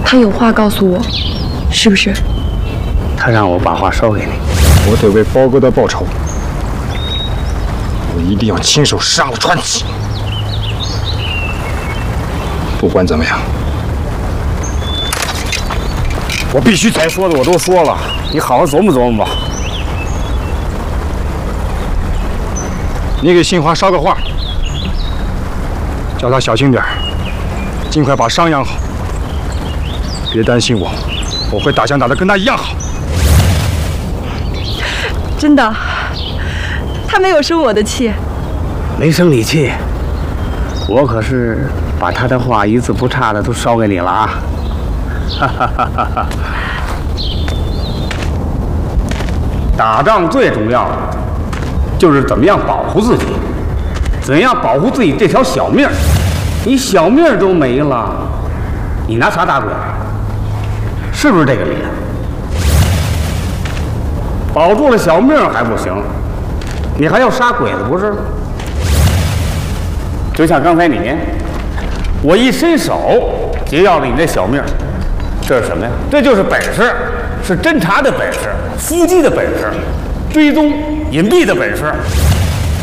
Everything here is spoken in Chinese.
他有话告诉我，是不是？ 他让我把话捎给你。 我得为包哥的报仇，我一定要亲手杀了川崎。不管怎么样，我必须该说的我都说了，你好好琢磨琢磨吧。你给杏花捎个话，叫她小心点，尽快把伤养好。别担心我，我会打枪打得跟她一样好。 真的，他没有生我的气。 没生你气，我可是把他的话一字不差的都捎给你了啊！哈哈哈哈哈！打仗最重要的就是怎么样保护自己，怎样保护自己这条小命儿。你小命儿都没了，你拿啥打鬼？是不是这个理？保住了小命还不行，你还要杀鬼子不是？就像刚才你，我一伸手劫要了你这小命，这是什么呀？这就是本事，是侦查的本事，伏击的本事，追踪隐蔽的本事。